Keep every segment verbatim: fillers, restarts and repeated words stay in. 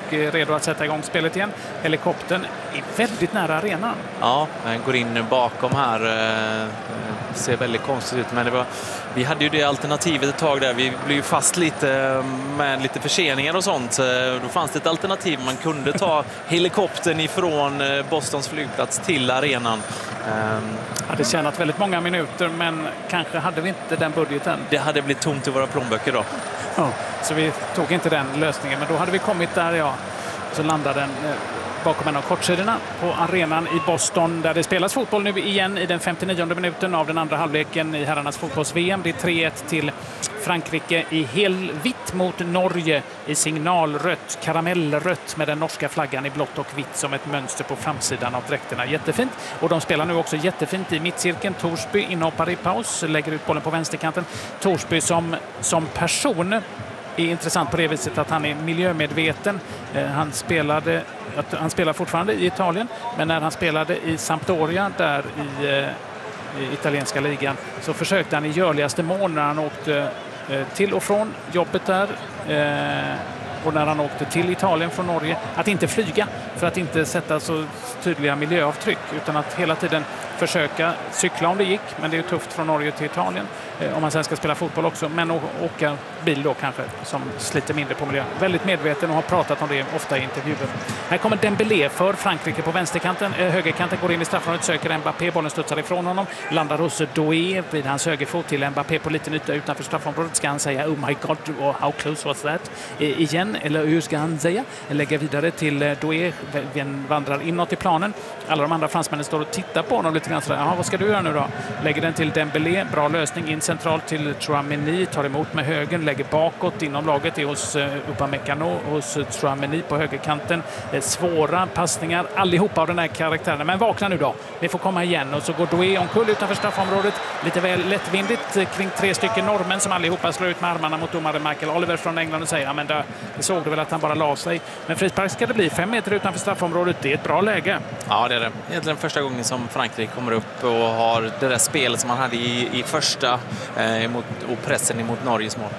och är redo att sätta igång spelet igen. Helikoptern är väldigt nära arenan. Ja, den går in bakom här. Eh, ser väldigt konstigt ut, men det var, vi hade ju det alternativet ett tag där. Vi blev ju fast lite med lite förseningar och sånt. Då fanns det ett alternativ. Man kunde ta helikoptern ifrån Bostons flygplats till arenan. Hade tjänat väldigt många minuter, men kanske hade vi inte den budgeten. Det hade blivit tomt i våra plånböcker då. Ja, så vi tog inte den lösningen, men då hade vi kommit där, ja. Så landade den bakom en av kortsidorna på arenan i Boston, där det spelas fotboll nu igen i den femtionionde minuten av den andra halvleken i herrarnas fotbolls-V M. Det är tre ett till Frankrike i helvitt mot Norge i signalrött, karamellrött med den norska flaggan i blått och vitt som ett mönster på framsidan av dräkterna. Jättefint. Och de spelar nu också jättefint i mittcirkeln. Torsby inhoppar i paus, lägger ut bollen på vänsterkanten. Torsby som, som person är intressant på det viset att han är miljömedveten. Eh, han spelade att han spelar fortfarande i Italien, men när han spelade i Sampdoria där i, eh, i italienska ligan så försökte han i görligaste mån när han åkte eh, till och från jobbet där eh, och när han åkte till Italien från Norge att inte flyga för att inte sätta så tydliga miljöavtryck, utan att hela tiden försöka cykla om det gick, men det är ju tufft från Norge till Italien eh, om man sen ska spela fotboll också, men å- åka bil då kanske som sliter mindre på miljön. Väldigt medveten och har pratat om det ofta i intervjuer. Här kommer Dembélé för Frankrike på vänsterkanten. Eh, högerkanten går in i straffområdet, söker Mbappé, bollen studsar ifrån honom, landar hos Doué vid hans högerfot till Mbappé på liten yta utanför straffområdet. Ska han säga oh my god, oh, how close was that? Eh, igen, eller hur ska han säga? Lägga vidare till eh, Doué, vem vandrar inåt i planen. Alla de andra fransmännen står och tittar på honom lite grann sådär. Jaha, vad ska du göra nu då? Lägger den till Dembélé, bra lösning in centralt till Tchouaméni, tar emot med högen, lägger bakåt inom laget, är hos uh, Upamecano, hos uh, Tchouaméni på högerkanten. Eh, svåra passningar, allihopa av den här karaktären. Men vakna nu då, ni får komma igen. Och så går Doué omkull utanför straffområdet, lite väl lättvindigt eh, kring tre stycken norrmän som allihopa slår ut med armarna mot domare Michael Oliver från England och säger, ja men det, det såg du väl att han bara la sig. Men frispark ska det bli, fem meter utanför straffområdet, det är ett bra läge. Ja, det är det. Egentligen första gången som Frankrike kommer upp och har det där spelet som man hade i, i första eh, emot, och pressen emot Norges mål.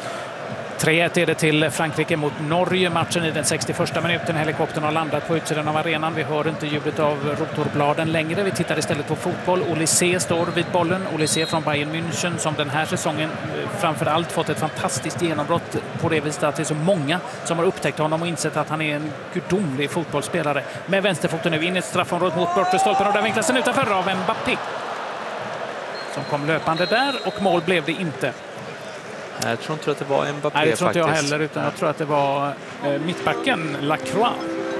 tre ett är det till Frankrike mot Norge. Matchen i den sextioförsta minuten. Helikoptern har landat på utsidan av arenan. Vi hör inte ljudet av rotorbladen längre. Vi tittar istället på fotboll. Olysée står vid bollen. Olysée från Bayern München som den här säsongen framför allt fått ett fantastiskt genombrott på det viset att det är så många som har upptäckt honom och insett att han är en gudomlig fotbollsspelare. Med vänsterfoten nu in i ett straffområde mot bortre stolpen och där vinklas den utanför av Mbappé som kom löpande där och mål blev det inte. Jag tror inte att det var Mbappé. Nej, det tror inte jag faktiskt. heller, utan jag tror att det var eh, mittbacken Lacroix.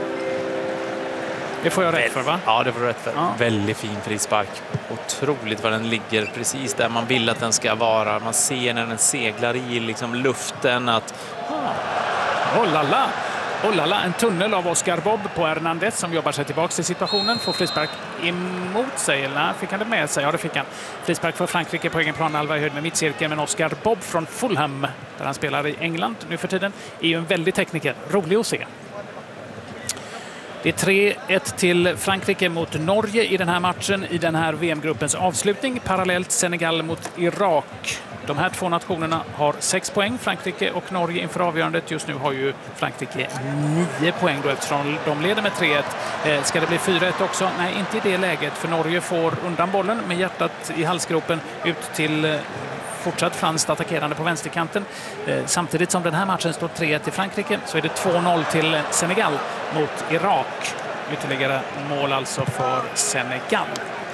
Det får jag rätt för, va? Ja, det får du rätt för. Ja. Väldigt fin frispark. Otroligt vad den ligger precis där man vill att den ska vara. Man ser när den seglar i liksom luften att... Ah. Oh la la! Oh la la, en tunnel av Oscar Bob på Hernandez som jobbar sig tillbaka till situationen. Får frispark emot sig, eller fick han det med sig? Ja, det fick han. Frispark för Frankrike på egen plan, halva i höjd med mittcirkeln. Men Oscar Bob från Fulham, där han spelar i England nu för tiden, är ju en väldig tekniker. Rolig att se. Det är tre ett till Frankrike mot Norge i den här matchen, i den här V M-gruppens avslutning. Parallellt Senegal mot Irak. De här två nationerna har sex poäng, Frankrike och Norge inför avgörandet. Just nu har ju Frankrike nio poäng då, eftersom de leder med tre ett. Eh, ska det bli fyra ett också? Nej, inte i det läget, för Norge får undan bollen med hjärtat i halsgropen ut till eh, fortsatt franskt attackerande på vänsterkanten. Eh, samtidigt som den här matchen står tre ett till Frankrike så är det två noll till Senegal mot Irak. Ytterligare mål alltså för Senegal.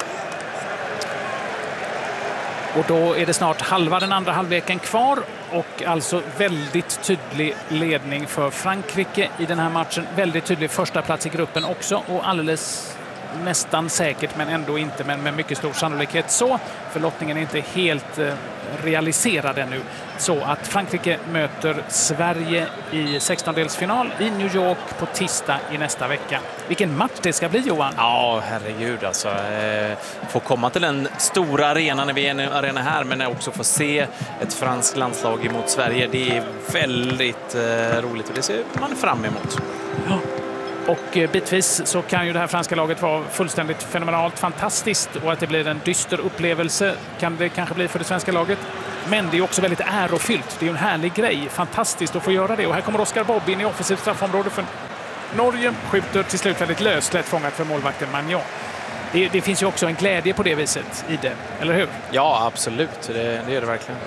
Och då är det snart halva den andra halvleken kvar och alltså väldigt tydlig ledning för Frankrike i den här matchen. Väldigt tydlig första plats i gruppen också och alldeles nästan säkert, men ändå inte, men med mycket stor sannolikhet så. För lottningen är inte helt eh, realiserad ännu. Så att Frankrike möter Sverige i sextondelsfinal i New York på tisdag i nästa vecka. Vilken match det ska bli, Johan! Ja, herregud alltså. Eh, få komma till den stora arenan när vi är en arena här, men också få se ett franskt landslag emot Sverige. Det är väldigt eh, roligt och det ser man fram emot. Ja. Och bitvis så kan ju det här franska laget vara fullständigt fenomenalt fantastiskt och att det blir en dyster upplevelse kan det kanske bli för det svenska laget. Men det är också väldigt ärofyllt. Det är en härlig grej. Fantastiskt att få göra det. Och här kommer Oscar Bob in i offensivt straffområde för Norge skjuter till slut väldigt löst, lätt fångat för målvakten Magnan. Det, det finns ju också en glädje på det viset i det, eller hur? Ja, absolut. Det, det gör det verkligen.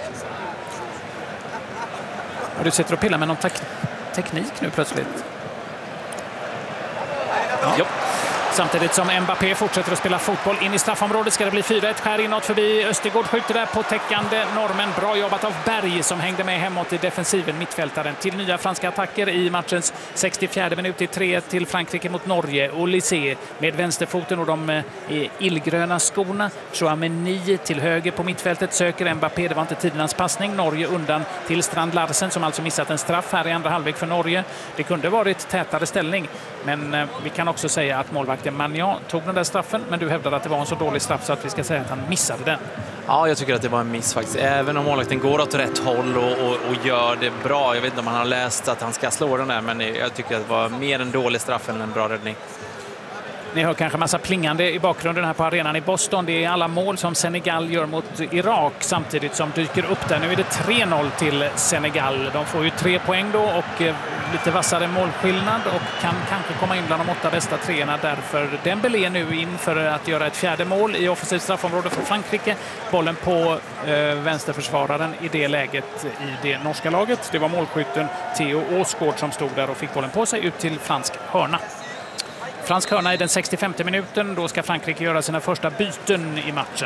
Och du sitter och pillar med någon tek- teknik nu plötsligt. Ja. Jo. Samtidigt som Mbappé fortsätter att spela fotboll in i straffområdet ska det bli fyra ett. Skär inåt förbi Östergård, skjuter där på täckande normen. Bra jobbat av Berg som hängde med hemåt i defensiven, mittfältaren. Till nya franska attacker i matchens sextiofjärde minut i tre ett till Frankrike mot Norge. Olysée med vänsterfoten och de eh, illgröna skorna. Chouameni till höger på mittfältet söker Mbappé. Det var inte tidernas passning. Norge undan till Strand Larsen som alltså missat en straff här i andra halvlek för Norge. Det kunde varit tätare ställning, men eh, vi kan också säga att målvakten Magnan tog den där straffen, men du hävdade att det var en så dålig straff så att vi ska säga att han missade den. Ja, jag tycker att det var en miss faktiskt. Även om målvakten går åt rätt håll och, och, och gör det bra. Jag vet inte om han har läst att han ska slå den där, men jag tycker att det var mer en dålig straff än en bra räddning. Ni hör kanske massa plingande i bakgrunden här på arenan i Boston. Det är alla mål som Senegal gör mot Irak samtidigt som dyker upp där. Nu är det tre noll till Senegal. De får ju tre poäng då och eh, lite vassare målskillnad och kan kanske komma in bland de åtta bästa treorna. Därför Dembélé nu in för att göra ett fjärde mål i offensivt straffområde för Frankrike. Bollen på eh, vänsterförsvararen i det läget i det norska laget. Det var målskytten Theo Åsgård som stod där och fick bollen på sig ut till fransk hörna. Fransk hörna i den sextiofemte minuten. Då ska Frankrike göra sina första byten i matchen.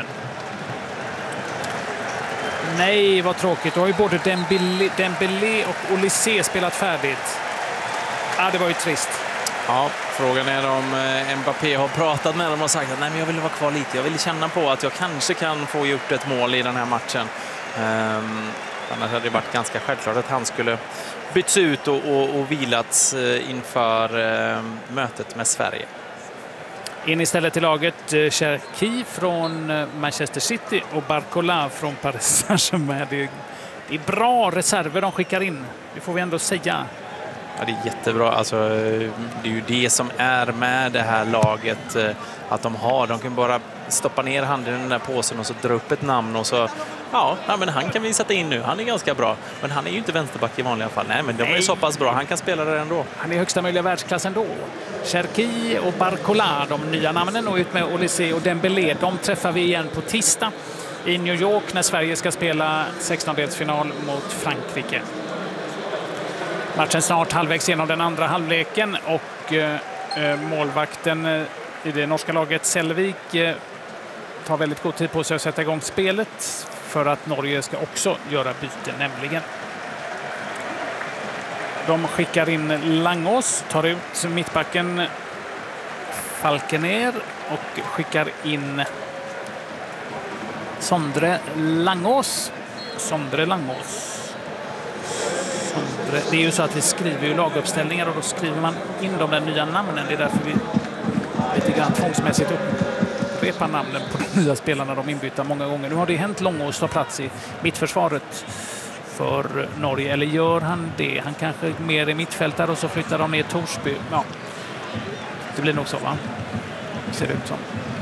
Nej, vad tråkigt. Då har ju både Dembélé, Dembélé och Olysée spelat färdigt. Ja, det var ju trist. Ja, frågan är om Mbappé har pratat med dem och sagt att nej, men jag vill vara kvar lite. Jag vill känna på att jag kanske kan få gjort ett mål i den här matchen. Um, annars hade det varit ganska självklart att han skulle byts ut och, och, och vilats inför uh, mötet med Sverige. In istället till laget Cherki från Manchester City och Barcola från Paris Saint-Germain. Det är, det är bra reserver de skickar in, det får vi ändå säga. Ja, det är jättebra. Alltså, det är ju det som är med det här laget, att de har. De kan bara stoppa ner handen i den där påsen och så dra upp ett namn och så, ja, ja men han kan vi sätta in nu. Han är ganska bra. Men han är ju inte vänsterback i vanliga fall. Nej, men de är så pass bra. Han kan spela där ändå. Han är högsta möjliga världsklass ändå. Cherki och Barcola, de nya namnen, och ut med Olysée och Dembélé. De träffar vi igen på tisdag i New York när Sverige ska spela sextondelsfinal mot Frankrike. Matchen snart halvvägs genom den andra halvleken och eh, målvakten eh, i det norska laget Selvik eh, tar väldigt god tid på sig att sätta igång spelet för att Norge ska också göra byten, nämligen. De skickar in Langås, tar ut mittbacken Falkener och skickar in Sondre Langås. Sondre Langås. Det är ju så att vi skriver ju laguppställningar och då skriver man in de där nya namnen. Det är därför vi lite grann tvångsmässigt upprepar namnen på de nya spelarna de inbyter många gånger. Nu har det hänt Långås ta plats i mittförsvaret för Norge. Eller gör han det? Han kanske mer i mittfältare och så flyttar de ner Torsby. Ja, det blir nog så, va? Ser det ut som.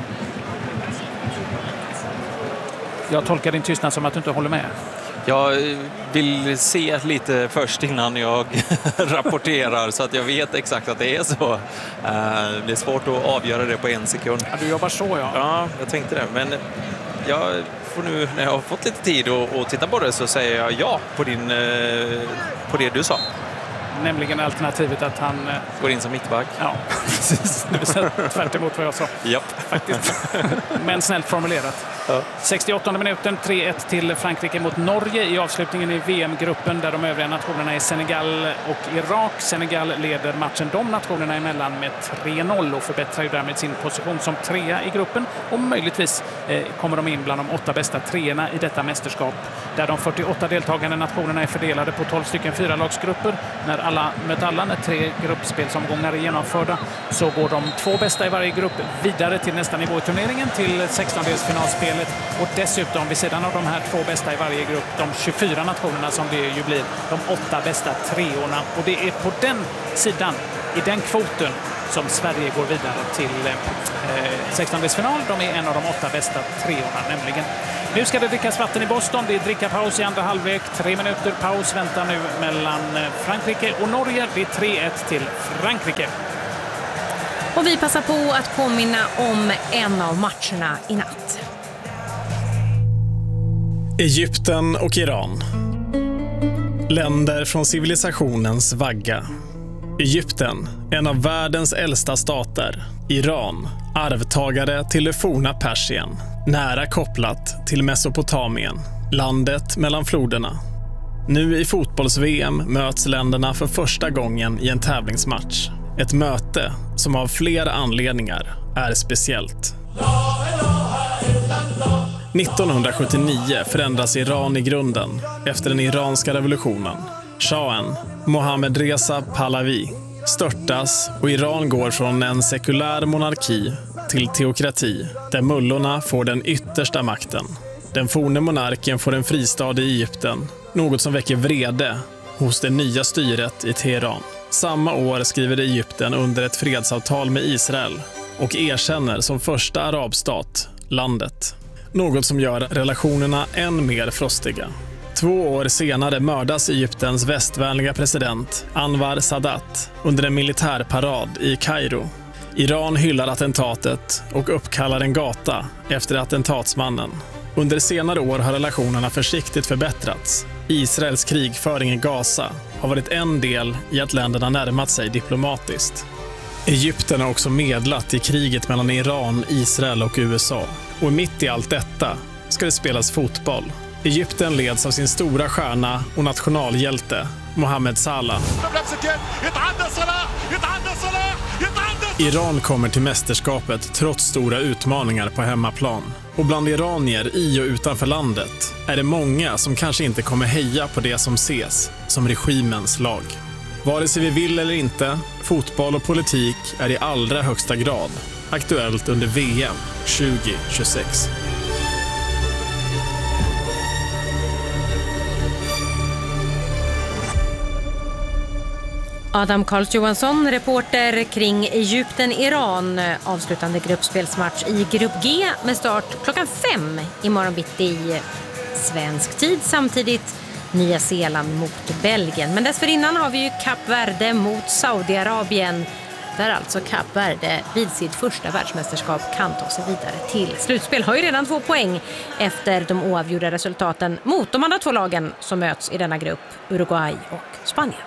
Jag tolkar din tystnad som att du inte håller med. Jag vill se lite först innan jag rapporterar så att jag vet exakt att det är så. Det är svårt att avgöra det på en sekund. Ja, du jobbar så, ja. Ja, jag tänkte det. Men jag får nu, när jag har fått lite tid att titta på det, så säger jag ja på, din, på det du sa. Nämligen alternativet att han går in som mittback. Ja, precis. Det är tvärt emot vad jag sa. Japp. Faktiskt. Men snällt formulerat. Ja. sextioåttonde minuten, tre ett till Frankrike mot Norge i avslutningen i V M-gruppen där de övriga nationerna är Senegal och Irak. Senegal leder matchen de nationerna emellan med tre noll och förbättrar ju därmed sin position som trea i gruppen. Och möjligtvis eh, kommer de in bland de åtta bästa treorna i detta mästerskap där de fyrtioåtta deltagande nationerna är fördelade på tolv stycken fyralagsgrupper. När alla mött alla, när tre gruppspelsomgångar är genomförda, så går de två bästa i varje grupp vidare till nästa nivå i turneringen, till sextondelsfinalspelet. Och dessutom vid sidan av de här två bästa i varje grupp, de tjugofyra nationerna som det ju blir, de åtta bästa treorna. Och det är på den sidan, i den kvoten, som Sverige går vidare till eh, sextondelsfinal. De är en av de åtta bästa treorna nämligen. Nu ska det drickas vatten i Boston. Det är drickapaus i andra halvlek. Tre minuter paus väntar nu mellan Frankrike och Norge. Det är tre ett till Frankrike. Och vi passar på att påminna om en av matcherna i natt. Egypten och Iran. Länder från civilisationens vagga. Egypten, en av världens äldsta stater. Iran, arvtagare till det forna Persien. Nära kopplat till Mesopotamien, landet mellan floderna. Nu i fotbolls-V M möts länderna för första gången i en tävlingsmatch. Ett möte som av flera anledningar är speciellt. nittonhundrasjuttionio förändras Iran i grunden efter den iranska revolutionen. Shahen, Mohammad Reza Pahlavi, störtas och Iran går från en sekulär monarki till teokrati där mullorna får den yttersta makten. Den forne monarken får en fristad i Egypten, något som väcker vrede hos det nya styret i Teheran. Samma år skriver Egypten under ett fredsavtal med Israel och erkänner som första arabstat landet. Något som gör relationerna än mer frostiga. Två år senare mördas Egyptens västvänliga president Anwar Sadat under en militärparad i Kairo. Iran hyllar attentatet och uppkallar en gata efter attentatsmannen. Under senare år har relationerna försiktigt förbättrats. Israels krigföring i Gaza har varit en del i att länderna närmat sig diplomatiskt. Egypten har också medlat i kriget mellan Iran, Israel och U S A. Och mitt i allt detta ska det spelas fotboll. Egypten leds av sin stora stjärna och nationalhjälte Mohamed Salah. Iran kommer till mästerskapet trots stora utmaningar på hemmaplan. Och bland iranier i och utanför landet är det många som kanske inte kommer heja på det som ses som regimens lag. Vare sig vi vill eller inte, fotboll och politik är i allra högsta grad aktuellt under V M tjugo tjugosex. Adam Karls Johansson, reporter kring Egypten-Iran. Avslutande gruppspelsmatch i Grupp G med start klockan fem imorgon bitti svensk tid. Samtidigt Nya Zeeland mot Belgien. Men dessförinnan har vi ju Kap Verde mot Saudiarabien. Där alltså Kap Verde vid sitt första världsmästerskap kan ta sig vidare till slutspel. Har ju redan två poäng efter de oavgjorda resultaten mot de andra två lagen som möts i denna grupp, Uruguay och Spanien.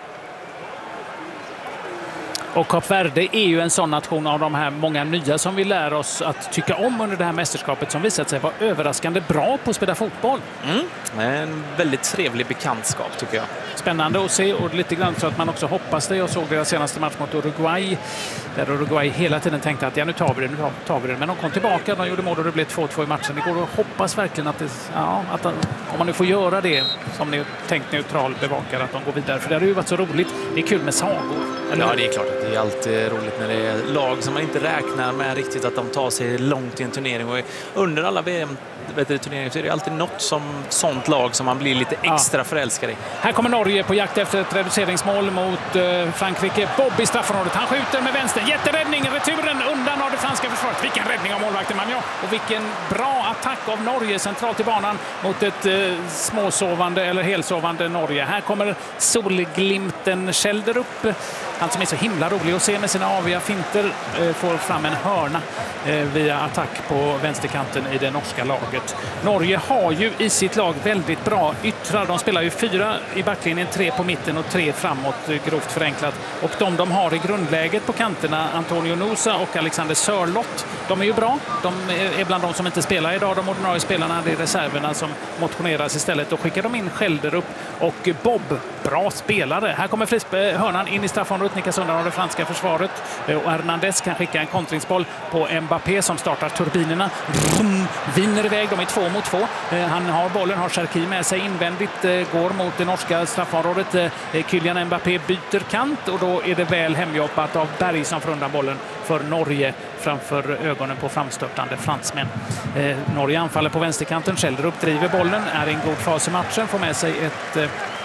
Och Kap Verde är ju en sån nation av de här många nya som vi lär oss att tycka om under det här mästerskapet, som visat sig vara överraskande bra på att spela fotboll. Mm. En väldigt trevlig bekantskap tycker jag. Spännande att se, och lite grann så att man också hoppas det. Jag såg deras senaste match mot Uruguay där Uruguay hela tiden tänkte att ja, nu tar vi det, nu tar vi det. Men de kom tillbaka, de gjorde mål och det blev två två i matchen. Det går att hoppas verkligen att, det, ja, att om man nu får göra det som ni tänkt neutral bevakare, att de går vidare. För det har ju varit så roligt. Det är kul med sagor. Eller? Ja, det är klart. Det är alltid roligt när det är lag som man inte räknar med riktigt att de tar sig långt i en turnering. Och under alla V M-turneringar så är det alltid något som sånt lag som man blir lite extra ja. förälskad i. Här kommer Norge på jakt efter ett reduceringsmål mot eh, Frankrike. Bob i straffområdet. Han skjuter med vänster. Jätteräddning. Returen undan av det franska försvaret. Vilken räddning av målvakten Magnon. Och vilken bra attack av Norge centralt i banan mot ett eh, småsovande eller helsovande Norge. Här kommer solglimten Kjelderup. Han som är så himla rolig att se med sina aviga finter eh, får fram en hörna eh, via attack på vänsterkanten i det norska laget. Norge har ju i sitt lag väldigt bra yttrar. De spelar ju fyra i backlinjen, tre på mitten och tre framåt, grovt förenklat. Och de de har i grundläget på kanterna, Antonio Nusa och Alexander Sörlott, de är ju bra. De är bland de som inte spelar idag, de ordinarie spelarna. Det är reserverna som motioneras istället. Då skickar de in Kjelderup och Bob, bra spelare. Här kommer frisp- hörnan in i straffområdet, nickas undan av det franska försvaret. Och Hernandez kan skicka en kontringsboll på Mbappé som startar turbinerna. Brum, vinner iväg, de är två mot två. Han har bollen, har Cherki med sig invändigt, går mot det norska straffområdet. Kylian Mbappé byter kant och då är det väl hemjobbat av Berg som får undan bollen för Norge framför ögonen på framstörtande fransmän. Eh, Norge anfaller på vänsterkanten, Kjelderup driver bollen, är i en god fas i matchen, får med sig ett eh,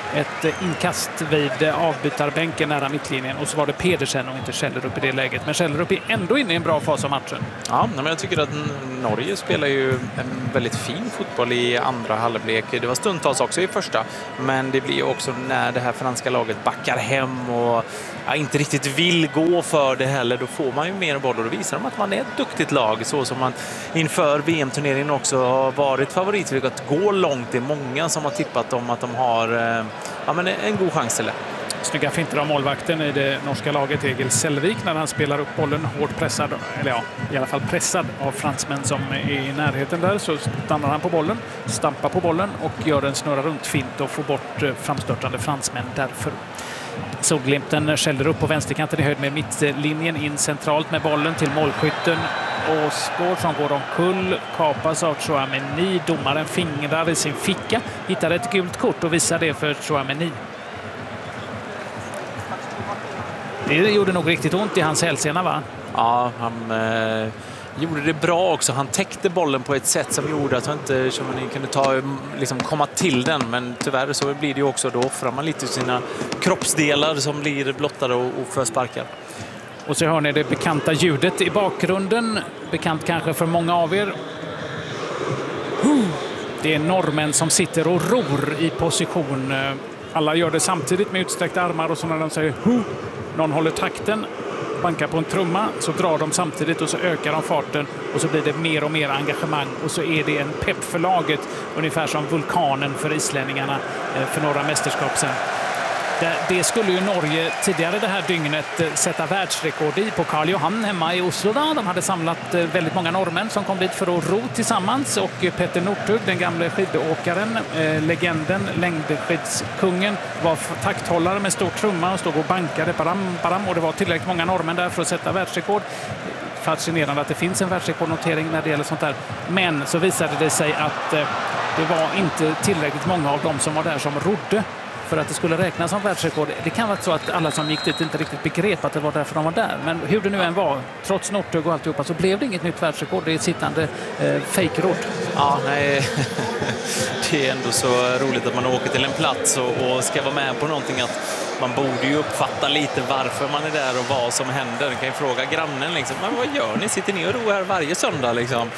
ett inkast vid avbytarbänken nära mittlinjen och så var det Pedersen och inte Kjellerup i det läget. Men Kjellerup är ändå inne i en bra fas av matchen. Ja, men jag tycker att Norge spelar ju en väldigt fin fotboll i andra halvlek. Det var stundtals också i första, men det blir ju också när det här franska laget backar hem och ja, inte riktigt vill gå för det heller, då får man ju mer boll och då visar de att man är ett duktigt lag, så som man inför V M-turneringen också har varit favorit för att gå långt. Det är många som har tippat om att de har ja, men en god chans eller. Snygga finter av målvakten i det norska laget Egil Selvik när han spelar upp bollen hårt pressad, eller ja, i alla fall pressad av fransmän som är i närheten där, så stannar han på bollen, stampar på bollen och gör en snurra runt fint och får bort framstörtande fransmän därför. Solglimten skäller upp på vänsterkanten i höjd med mittlinjen in centralt med bollen till målskytten Åsgård som går omkull, kapas av Chouameni. Domaren fingrar i sin ficka, hittar ett gult kort och visar det för Chouameni. Det gjorde nog riktigt ont i hans hälsena, va? Ja, han eh, gjorde det bra också. Han täckte bollen på ett sätt som gjorde att han inte Chouameni kunde ta, liksom, komma till den. Men tyvärr så blir det ju också, då offrar man lite sina kroppsdelar som blir blottade och, och för sparkar. Och så hör ni det bekanta ljudet i bakgrunden. Bekant kanske för många av er. Det är norrmän som sitter och ror i position. Alla gör det samtidigt med utsträckta armar och så när de säger hu, någon håller takten, bankar på en trumma, så drar de samtidigt och så ökar de farten och så blir det mer och mer engagemang och så är det en pepp för laget, ungefär som vulkanen för islänningarna för några mästerskap sedan. Det skulle ju Norge tidigare det här dygnet sätta världsrekord i på Karl Johan hemma i Oslo. De hade samlat väldigt många norrmän som kom dit för att ro tillsammans och Petter Northug, den gamla skidåkaren, eh, legenden, längdskidskungen, var takthållare med stor trumma och stod och bankade param, param, och det var tillräckligt många norrmän där för att sätta världsrekord. Fascinerande att det finns en världsrekordnotering när det gäller sånt där. Men så visade det sig att eh, det var inte tillräckligt många av dem som var där som rodde för att det skulle räknas som världsrekord. Det kan vara så att alla som gick dit inte riktigt begrep att det var därför de var där. Men hur det nu än var, trots Northug och alltihopa, så blev det inget nytt världsrekord. Det är ett sittande eh, fake-rod. Ja, nej. Det är ändå så roligt att man åker till en plats och, och ska vara med på någonting, att man borde ju uppfatta lite varför man är där och vad som händer. Man kan ju fråga grannen liksom, men vad gör ni? Sitter ni och ro här varje söndag liksom?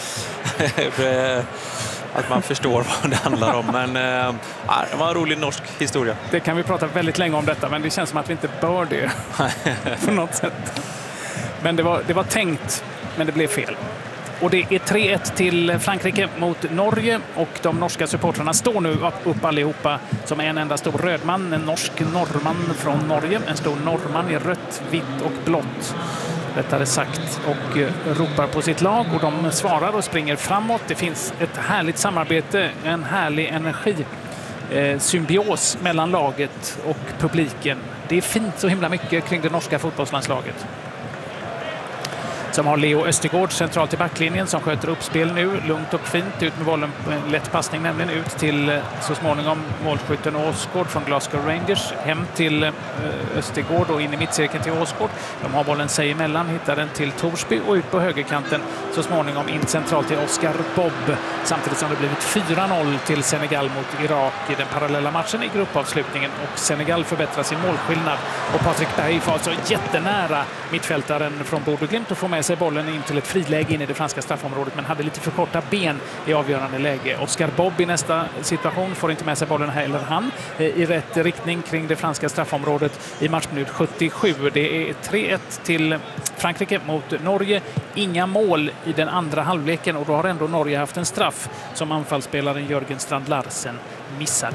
Att man förstår vad det handlar om. Men äh, det var en rolig norsk historia. Det kan vi prata väldigt länge om detta, men det känns som att vi inte bör det på något sätt. Men det var, det var tänkt, men det blev fel. Och det är tre ett till Frankrike mot Norge och de norska supportrarna står nu upp, upp allihopa som en enda stor rödman, en norsk norrman från Norge, en stor norrman i rött, vitt och blått. Rättare sagt, och ropar på sitt lag och de svarar och springer framåt. Det finns ett härligt samarbete, en härlig energi, eh, symbios mellan laget och publiken. Det är fint så himla mycket kring det norska fotbollslandslaget. Som har Leo Östergård centralt i backlinjen som sköter uppspel nu, lugnt och fint, ut med bollen på en lätt passning nämligen ut till så småningom målskytten Åsgård från Glasgow Rangers, hem till Östergård och in i mittcirkeln till Åsgård. De har bollen sig emellan, hittar den till Torsby och ut på högerkanten så småningom in centralt till Oscar Bob, samtidigt som det blivit fyra noll till Senegal mot Irak i den parallella matchen i gruppavslutningen, och Senegal förbättrar sin målskillnad och Patrik Berg får alltså jättenära mittfältaren från Bodø Glimt och får med sig bollen in till ett friläge in i det franska straffområdet, men hade lite för korta ben i avgörande läge. Oscar Bob i nästa situation får inte med sig bollen heller han i rätt riktning kring det franska straffområdet i matchminut sjuttiosju. Det är tre ett till Frankrike mot Norge. Inga mål i den andra halvleken och då har ändå Norge haft en straff som anfallsspelaren Jörgen Strand Larsen missade.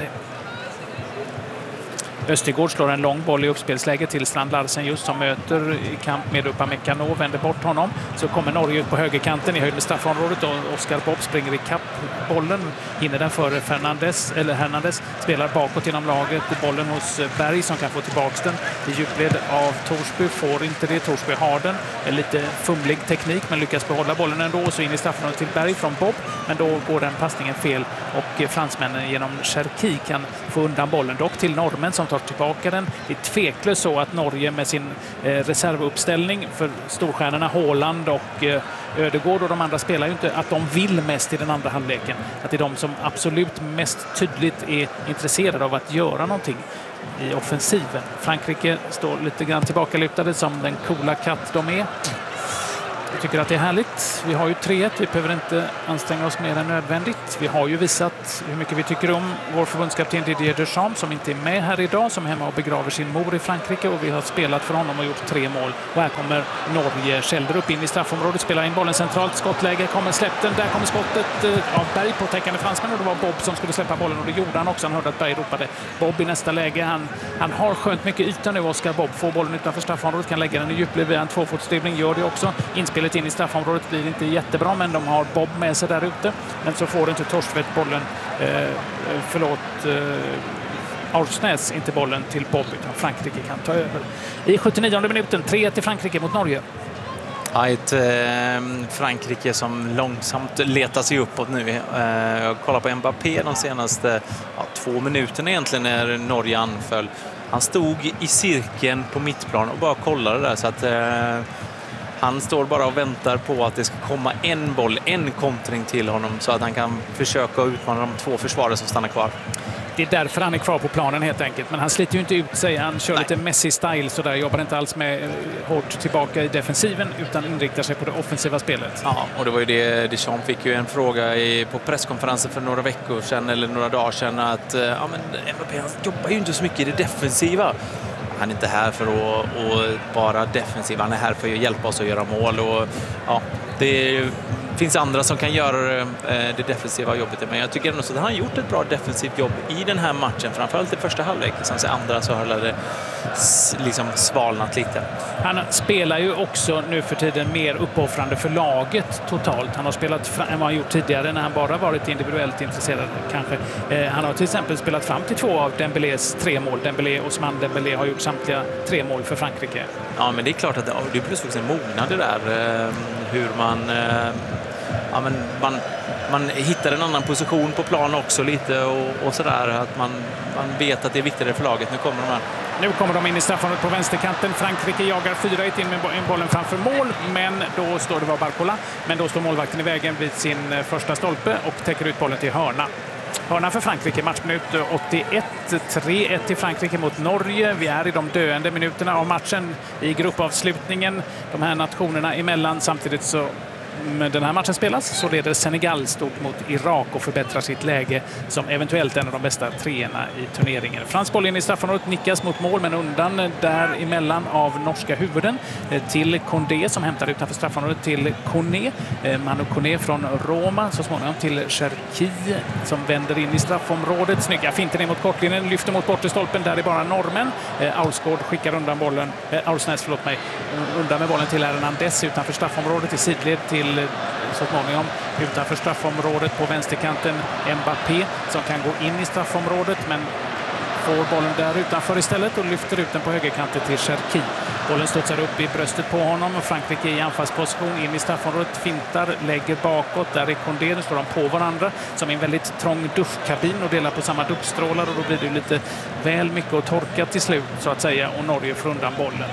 Östergård slår en lång boll i uppspelsläge till Strand Larsen just som möter i kamp med Upamecano och vänder bort honom. Så kommer Norge ut på högerkanten i höjd med straffområdet och Oscar Bob springer i kapp bollen, hinner den före Fernandes, eller Hernandez spelar bakåt inom laget, bollen hos Berg som kan få tillbaka den i djupled av Torsby, får inte det, Torsby har den, en lite fumlig teknik men lyckas behålla bollen ändå och så in i straffområdet till Berg från Bob, men då går den passningen fel och fransmännen genom Cherki kan få undan bollen, dock till norrmän som tar tar tillbaka den. Det är tveklöst så att Norge med sin eh, reservuppställning för storstjärnorna Haaland och eh, Ödegård och de andra spelar ju inte, att de vill mest i den andra halvleken. Att det är de som absolut mest tydligt är intresserade av att göra någonting i offensiven. Frankrike står lite grann tillbakalutade som den coola katt de är. Jag tycker att det är härligt. Vi har ju tre ett. Vi behöver inte anstränga oss mer än nödvändigt. Vi har ju visat hur mycket vi tycker om vår förbundskapten Didier Deschamps som inte är med här idag, som är hemma och begraver sin mor i Frankrike, och vi har spelat för honom och gjort tre mål. Och här kommer Norge. Kjellder upp in i straffområdet, spelar in bollen centralt, skottläge, kommer släppten. Där kommer skottet av Berg på täckande fransmän, och det var Bob som skulle släppa bollen, och det gjorde han också. Han hörde att Berg ropade Bob i nästa läge. Han, han har skönt mycket yta nu, Oscar Bob. Får bollen utanför straffområdet, kan lägga den i djupled via en tvåfotsdribbling, gör det också. Inspelet in i straffområdet blir inte jättebra, men de har Bob med sig där ute. Men så får inte Torstvedt bollen, eh, förlåt, eh, Arsnäs inte bollen till Bob, utan Frankrike kan ta över. I sjuttionionde minuten, tre ett till Frankrike mot Norge. Ja, ett eh, Frankrike som långsamt letar sig uppåt nu. Eh, jag kollar på Mbappé de senaste ja, två minuterna egentligen när Norge anföll. Han stod i cirkeln på mittplan och bara kollade där, så att eh, han står bara och väntar på att det ska komma en boll, en kontring till honom, så att han kan försöka utmana de två försvarare som stannar kvar. Det är därför han är kvar på planen helt enkelt. Men han sliter ju inte ut sig. Han kör Nej. lite Messi-style så där. Jobbar inte alls med hårt tillbaka i defensiven, utan inriktar sig på det offensiva spelet. Ja, och det var ju det. Deschamps fick ju en fråga i, på presskonferensen för några veckor sedan eller några dagar sedan att ja, men Mbappé, han jobbar ju inte så mycket i det defensiva. Han är inte här för att, att bara defensiv. Han är här för att hjälpa oss att göra mål. Och, ja, det finns andra som kan göra det defensiva jobbet. Men jag tycker ändå att han har gjort ett bra defensivt jobb i den här matchen. Framförallt i första halvlek. Sen så andra så har det liksom svalnat lite. Han spelar ju också nu för tiden mer uppoffrande för laget totalt. Han har spelat fram, än vad han gjort tidigare när han bara varit individuellt intresserad kanske. Eh, han har till exempel spelat fram till två av Dembélés tre mål. Dembélé och Ousmane Dembélé har gjort samtliga tre mål för Frankrike. Ja, men det är klart att det är plötsligt en mognad det där. Eh, hur man... Eh, ja, men man, man hittar en annan position på plan också lite och, och sådär. Att man, man vet att det är viktigare för laget. Nu kommer de här. Nu kommer de in i straffområdet på vänsterkanten. Frankrike jagar fyra ett in med bollen framför mål, men då står det var Barcola. Men då står målvakten i vägen vid sin första stolpe och täcker ut bollen till hörna. Hörna för Frankrike, matchminut åttioett, tre ett till Frankrike mot Norge. Vi är i de döende minuterna av matchen i gruppavslutningen. De här nationerna emellan, samtidigt så den här matchen spelas så leder Senegal stort mot Irak och förbättrar sitt läge som eventuellt en av de bästa treorna i turneringen. Fransk boll in i straffområdet, nickas mot mål men undan däremellan av norska huvuden till Condé som hämtar utanför straffområdet till Kone. Manu Kone från Roma, så småningom till Cherki som vänder in i straffområdet. Snygga finter ner mot kortlinjen, lyfter mot bortre stolpen, där är bara normen. Aulsgaard skickar undan bollen, Aulsnäs förlåt mig, undan med bollen till Hernandez utanför straffområdet i sidled till så småningom utanför straffområdet på vänsterkanten Mbappé som kan gå in i straffområdet men får bollen där utanför istället och lyfter ut den på högerkanten till Cherki. Bollen studsar upp i bröstet på honom och Frankrike i anfallsposition in i straffområdet, fintar, lägger bakåt. Där är Condé, nu står de på varandra som i en väldigt trång duschkabin och delar på samma duschstrålar och då blir det lite väl mycket att torka till slut så att säga och Norge får undan bollen.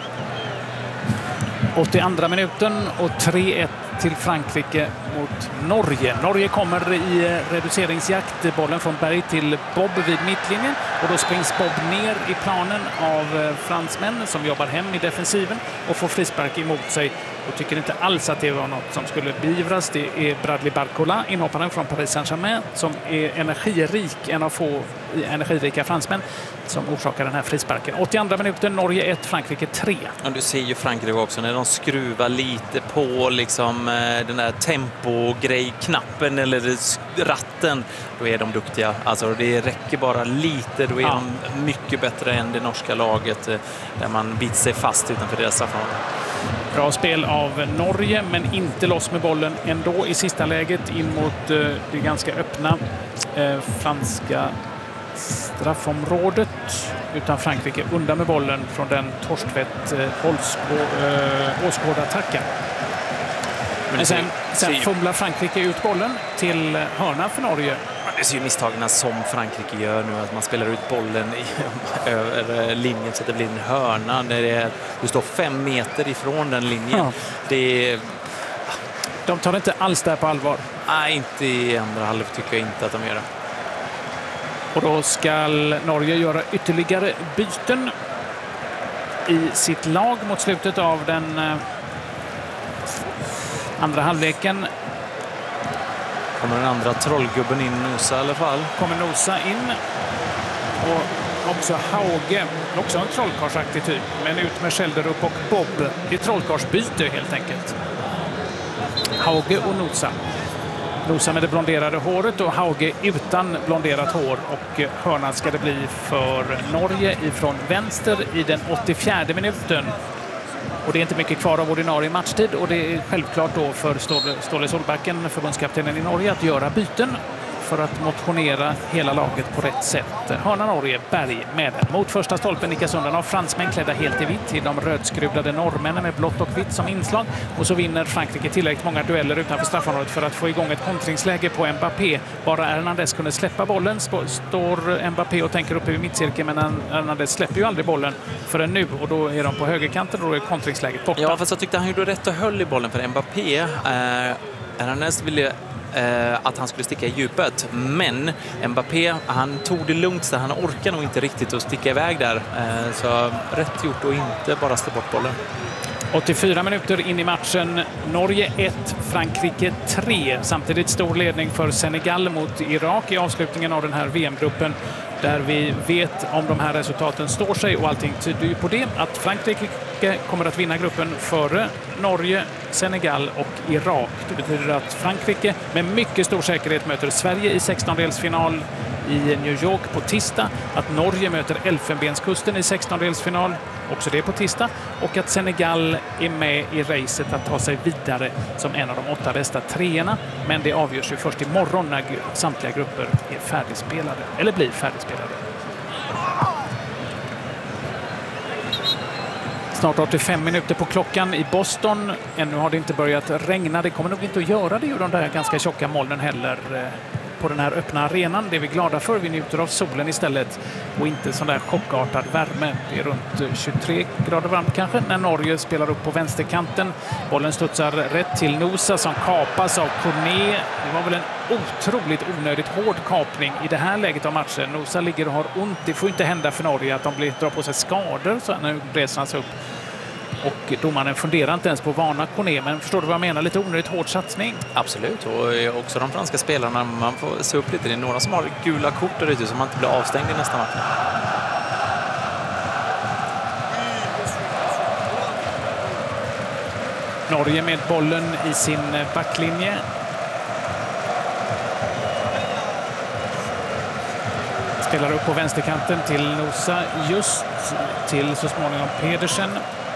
åttioandra minuten och tre ett till Frankrike mot Norge. Norge kommer i reduceringsjakt. Bollen från Berg till Bob vid mittlinjen och då springs Bob ner i planen av fransmän som jobbar hem i defensiven och får frispark emot sig och tycker inte alls att det var något som skulle beivras. Det är Bradley Barcola, inhopparen från Paris Saint-Germain, som är energirik, en av få energirika fransmän som orsakar den här frisparken. åttioandra minuten, Norge ett, Frankrike tre. Ja, du ser ju Frankrike också när de skruvar lite på liksom den där tempo-grej-knappen eller ratten, då är de duktiga. Alltså det räcker bara lite, då är ja. de mycket bättre än det norska laget där man biter sig fast utanför deras straffområde. Bra spel av Norge, men inte loss med bollen ändå i sista läget in mot eh, det ganska öppna eh, franska straffområdet. Utan Frankrike undan med bollen från den Torstvedt eh, Åsgård-attacken. Men sen, sen fumlar Frankrike ut bollen till hörna för Norge. ser ju misstagen som Frankrike gör nu, att man spelar ut bollen i, över linjen så att det blir en hörna när det är, du står fem meter ifrån den linjen. Ja. Det är, de tar inte alls där på allvar. Nej, inte i andra halvlek tycker jag inte att de gör det. Och då ska Norge göra ytterligare byten i sitt lag mot slutet av den eh, andra halvleken. Kommer den andra trollgubben in, Nosa i alla fall. Kommer Nosa in. Och också Hauge, också en trollkarlsaktig typ. Men ut med Schelderup och Bob. Det är trollkarlsbyte helt enkelt. Hauge och Nosa. Nosa med det blonderade håret och Hauge utan blonderat hår. Och hörnan ska det bli för Norge ifrån vänster i den åttiofjärde minuten. Och det är inte mycket kvar av ordinarie matchtid och det är självklart då för Ståle Solbacken, förbundskaptenen i Norge, att göra byten för att motionera hela laget på rätt sätt. Hörna Norge, Berg med den. Mot första stolpen nickas undan av fransmän klädda helt i vitt till de rödskruvlade norrmännen med blått och vitt som inslag. Och så vinner Frankrike tillräckligt många dueller utanför straffområdet för att få igång ett kontringsläge på Mbappé. Bara Hernandez kunde släppa bollen står Mbappé och tänker uppe vid mittcirkeln, men Hernandez släpper ju aldrig bollen förrän nu och då är de på högerkanten och då är kontringsläget borta. Ja, fast jag tyckte han gjorde rätt och höll i bollen för Mbappé. Eh, Hernandez ville Eh, att han skulle sticka i djupet, men Mbappé, han tog det lugnt så han orkar nog inte riktigt att sticka iväg där, eh, så rätt gjort och inte bara slå bort bollen. åttiofyra minuter in i matchen. Norge ett, Frankrike tre. Samtidigt stor ledning för Senegal mot Irak i avslutningen av den här V M-gruppen, där vi vet om de här resultaten står sig och allting tyder ju på det, att Frankrike kommer att vinna gruppen före Norge, Senegal och Irak. Det betyder att Frankrike med mycket stor säkerhet möter Sverige i sextondelsfinal i New York på tisdag, att Norge möter Elfenbenskusten i sextondelsfinal, också det på tisdag, och att Senegal är med i racet att ta sig vidare som en av de åtta bästa treorna, men det avgörs ju först imorgon när samtliga grupper är färdigspelade, eller blir färdigspelade. Snart åttiofem minuter på klockan i Boston. Ännu har det inte börjat regna. Det kommer nog inte att göra det ur de där ganska tjocka molnen heller på den här öppna arenan. Det är vi glada för. Vi njuter av solen istället och inte sån där chockartad värme. Det är runt tjugotre grader varmt kanske när Norge spelar upp på vänsterkanten. Bollen studsar rätt till Nosa som kapas av Corné. Det var väl en otroligt onödigt hård kapning i det här läget av matchen. Nosa ligger och har ont. Det får inte hända för Norge att de blir, drar på sig skador så nu reser han sig upp. Och domaren funderar inte ens på vana Corné, men förstår du vad jag menar? Lite onödigt hård satsning. Absolut, och också de franska spelarna, man får se upp lite. Det är några som har gula kort där ute så man inte blir avstängd i nästa match. Norge med bollen i sin backlinje. Spelar upp på vänsterkanten till Nosa, just till så småningom Pedersen,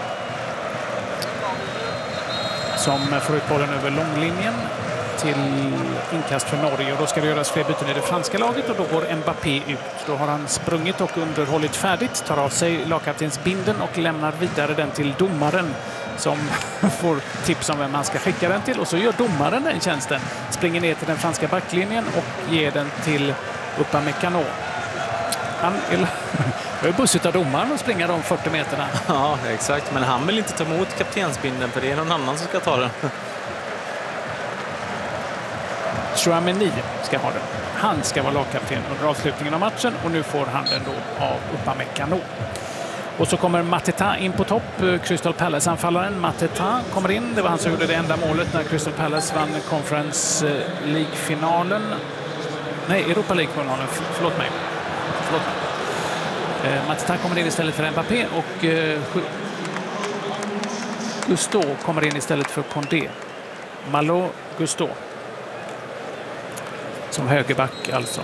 som får ut bollen över långlinjen till inkast för Norge. Och då ska det göras fler byten i det franska laget och då går Mbappé ut. Då har han sprungit och underhållit färdigt, tar av sig lagkaptensbinden och lämnar vidare den till domaren som får tips om vem man ska skicka den till. Och så gör domaren den tjänsten, springer ner till den franska backlinjen och ger den till Upamecano. Han är bussigt av domaren och springer de fyrtio meterna. Ja, exakt. Men han vill inte ta emot kaptensbinden för det är någon annan som ska ta den. Chouameni ska ha den. Han ska vara lagkapten under avslutningen av matchen och nu får han den då av Upamecano. Och så kommer Mateta in på topp. Crystal Palace-anfallaren Mateta kommer in. Det var han som gjorde det enda målet när Crystal Palace vann Conference League-finalen. Nej, Europa League-finalen. Förlåt mig. Förlåt mig. Eh, Mateta kommer in istället för Mbappé och eh, Gusto kommer in istället för Condé. Malo Gusto. Som högerback alltså.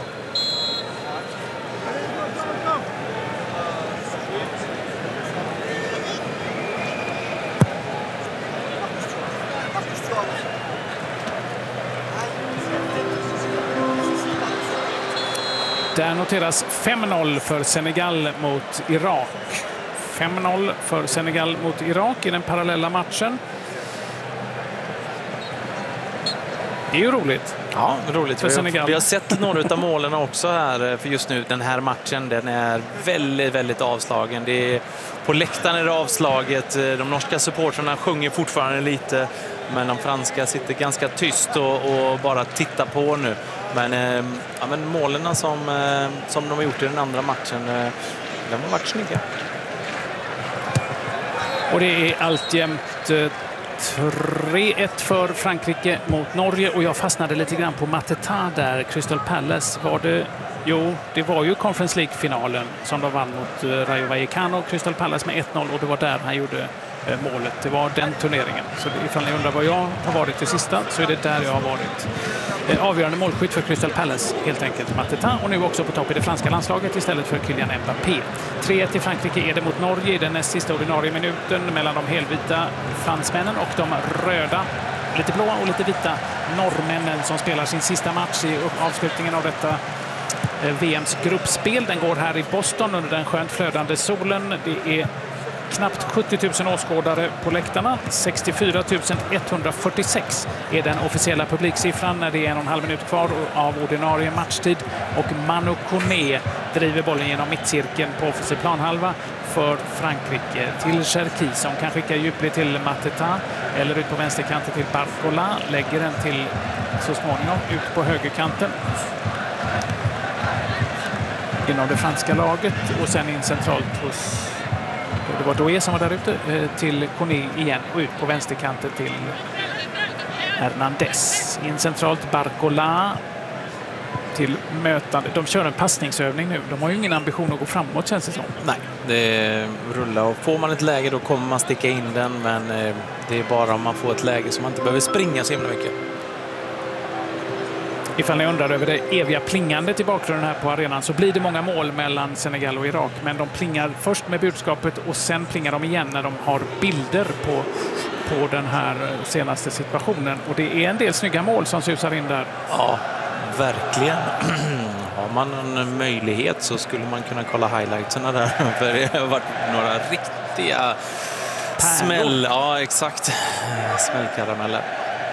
Där noteras fem noll för Senegal mot Irak. fem noll för Senegal mot Irak i den parallella matchen. Det är ju roligt. Ja, roligt. För Vi har, Senegal. vi har sett några av målen också här, för just nu den här matchen, den är väldigt, väldigt avslagen. Det är, på läktaren är det avslaget. De norska supportrarna sjunger fortfarande lite, men de franska sitter ganska tyst och, och bara tittar på nu. Men, eh, ja, men målen som, eh, som de har gjort i den andra matchen, eh, de har varit snygga. Och det är alltjämt eh, tre ett för Frankrike mot Norge, och jag fastnade lite grann på Mateta där. Crystal Palace var det, jo det var ju Conference League-finalen som de vann mot eh, Rayo Vallecano, Crystal Palace med ett noll, och det var där han gjorde eh, målet. Det var den turneringen. Så ifall ni undrar var jag har varit det sista, så är det där jag har varit. Eh, avgörande målskytt för Crystal Palace, helt enkelt Mateta, och nu också på topp i det franska landslaget istället för Kylian Mbappé. tre ett i Frankrike är det mot Norge i den näst sista ordinarie minuten mellan de helvita fransmännen och de röda, lite blåa och lite vita norrmännen som spelar sin sista match i avslutningen av detta eh, V M:s gruppspel. Den går här i Boston under den skönt flödande solen. Det är knappt sjuttio tusen åskådare på läktarna. sextiofyra tusen etthundrafyrtiosex är den officiella publiksiffran när det är en och en halv minut kvar av ordinarie matchtid. Och Manu Koné driver bollen genom mittcirkeln på offensiv planhalva för Frankrike till Cherki, som kan skicka djupled till Mateta eller ut på vänsterkanten till Barcola. Lägger den till så småningom ut på högerkanten inom det franska laget och sen in centralt hos, det var Doué som var där ute, till Koné igen och ut på vänsterkanten till Hernandez. In centralt Barcola till mötande. De kör en passningsövning nu. De har ju ingen ambition att gå framåt, känns det som. Nej, det rullar, och får man ett läge då kommer man sticka in den, men det är bara om man får ett läge som man inte behöver springa så himla mycket. Ifall ni undrar över det eviga plingandet i bakgrunden här på arenan, så blir det många mål mellan Senegal och Irak, men de plingar först med budskapet och sen plingar de igen när de har bilder på, på den här senaste situationen. Och det är en del snygga mål som susar in där. Ja, verkligen. Har man en möjlighet så skulle man kunna kolla highlightserna där, för det har varit några riktiga smäll. Ja, exakt. Smällkarameller.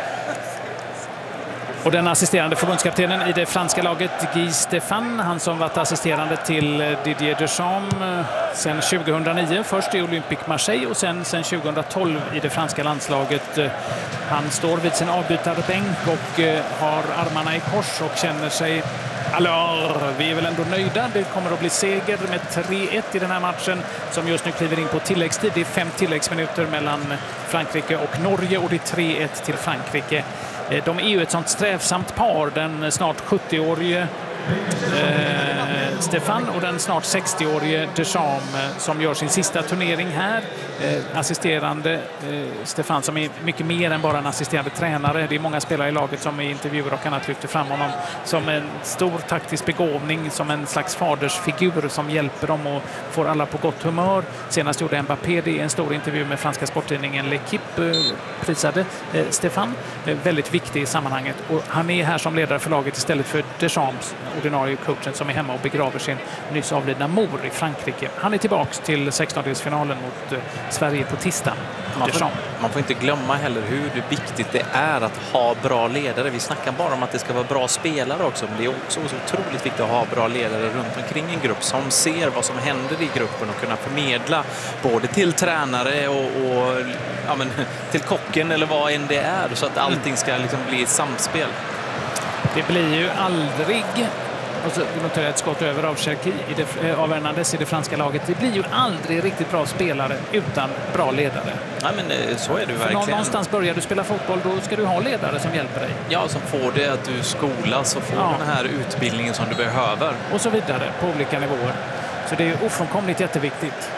Och den assisterande förbundskaptenen i det franska laget, Guy Stéphane, han som varit assisterande till Didier Deschamps sedan tjugohundranio, först i Olympique Marseille och sen, sen tjugohundratolv i det franska landslaget. Han står vid sin avbytarbänk och har armarna i kors och känner sig, alors, vi är väl ändå nöjda. Det kommer att bli seger med tre ett i den här matchen som just nu kliver in på tilläggstid. Det är fem tilläggsminuter mellan Frankrike och Norge och det är tre ett till Frankrike. De är ju ett sånt strävsamt par, den snart sjuttio-årige eh, Stéphane och den snart sextio-årige Deschamps, som gör sin sista turnering här. Eh, assisterande eh, Stéphane som är mycket mer än bara en assisterande tränare. Det är många spelare i laget som i intervjuer och annat lyfter fram honom som en stor taktisk begåvning, som en slags fadersfigur som hjälper dem och får alla på gott humör. Senast gjorde Mbappé det i en stor intervju med franska sporttidningen L'Equipe, eh, prisade eh, Stéphane. Eh, väldigt viktig i sammanhanget, och han är här som ledare för laget istället för Deschamps, ordinarie coachen, som är hemma och begraver sin nyss avlidna mor i Frankrike. Han är tillbaks till sextondelsfinalen mot eh, Sverige på tisdag. Man får, man får inte glömma heller hur viktigt det är att ha bra ledare. Vi snackar bara om att det ska vara bra spelare också, men det är också så otroligt viktigt att ha bra ledare runt omkring en grupp som ser vad som händer i gruppen och kunna förmedla både till tränare och, och ja, men, till kocken eller vad än det är, så att allting ska liksom bli ett samspel. Det blir ju aldrig, och så noterar jag ett skott över av Cherki i det, av Hernandez i det franska laget. Det blir ju aldrig riktigt bra spelare utan bra ledare. Ja, men så är det För verkligen. någonstans börjar du spela fotboll, då ska du ha ledare som hjälper dig. Ja, som får det att du skolas och får ja. den här utbildningen som du behöver. Och så vidare på olika nivåer. Så det är ofrånkomligt jätteviktigt.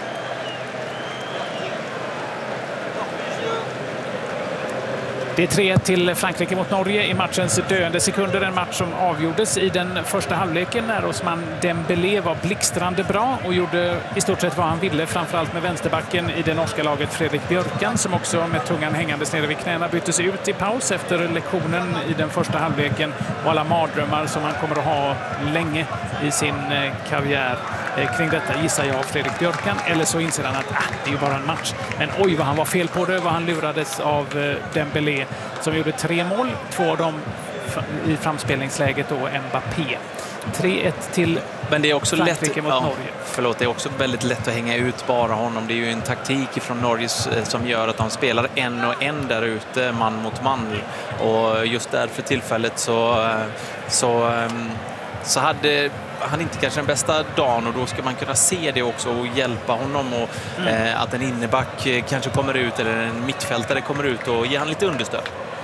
Det är tre ett till Frankrike mot Norge i matchens döende sekunder. En match som avgjordes i den första halvleken när Ousmane Dembélé var blixtrande bra och gjorde i stort sett vad han ville, framförallt med vänsterbacken i det norska laget Fredrik Björkan, som också med tungan hängandes nere vid knäna byttes ut i paus efter lektionen i den första halvleken och alla mardrömmar som han kommer att ha länge i sin karriär. Kring detta gissar jag Fredrik Björkan, eller så inser han att ah, det är ju bara en match. Men oj vad han var fel på det, vad han lurades av Dembélé som gjorde tre mål, två av dem i framspelningsläget då Mbappé. tre ett till Men det är också Frankrike lätt, mot ja, Norge. Förlåt, det är också väldigt lätt att hänga ut bara honom. Det är ju en taktik från Norge som gör att de spelar en och en där ute, man mot man. Och just där för tillfället så, så, så hade han inte kanske den bästa dagen, och då ska man kunna se det också och hjälpa honom. Och mm. eh, att en inneback kanske kommer ut eller en mittfältare kommer ut och ge han lite understöd.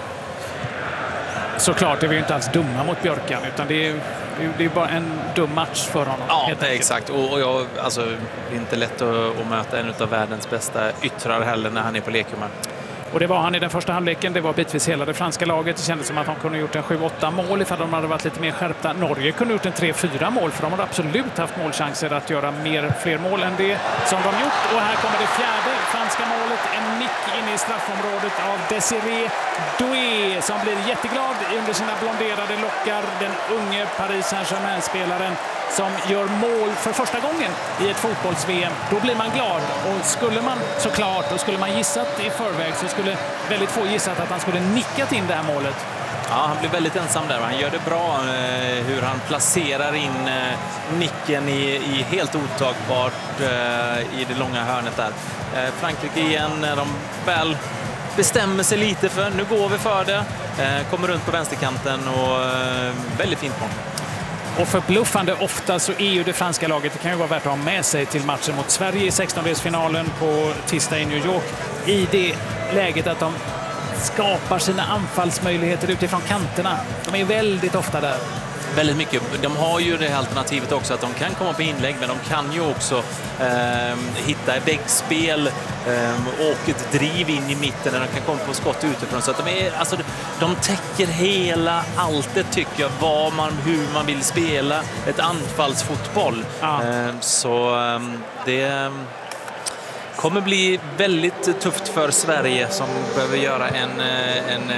Såklart är vi ju inte alls dumma mot Björkan, utan det är, det är bara en dum match för honom. Ja, exakt. Och, och jag, alltså, det är inte lätt att, att möta en av världens bästa yttrar heller när han är på lekhumör. Och det var han i den första halvleken. Det var bitvis hela det franska laget. Det kändes som att de kunde ha gjort en sju åtta mål ifall de hade varit lite mer skärpta. Norge kunde ha gjort en tre fyra mål, för de hade absolut haft målchanser att göra mer, fler mål än det som de gjort. Och här kommer det fjärde franska målet. En nick in i straffområdet av Désiré Doué som blir jätteglad under sina blonderade lockar. Den unge Paris Saint-Germain-spelaren som gör mål för första gången i ett fotbolls-V M. Då blir man glad. Och skulle man såklart, och skulle man gissat i förväg, så skulle väldigt få gissat att han skulle nickat in det här målet. Ja, han blir väldigt ensam där. Han gör det bra eh, hur han placerar in eh, nicken i, i helt otagbart eh, i det långa hörnet där. Eh, Frankrike igen, när de väl bestämmer sig lite för nu går vi för det. Eh, kommer runt på vänsterkanten och eh, väldigt fint mål. Och förbluffande ofta så är ju det franska laget, det kan ju vara värt att ha med sig till matchen mot Sverige i sextondelsfinalen på tisdag i New York, i det läget att de skapar sina anfallsmöjligheter utifrån kanterna. De är väldigt ofta där. Väldigt mycket. De har ju det alternativet också att de kan komma på inlägg, men de kan ju också eh, hitta väggspel eh, och ett driv in i mitten där de kan komma på skott utifrån. Så att de, är, alltså, de täcker hela alltet, tycker jag, vad man, hur man vill spela ett anfallsfotboll. Ja. Eh, så eh, det kommer bli väldigt tufft för Sverige som behöver göra en, en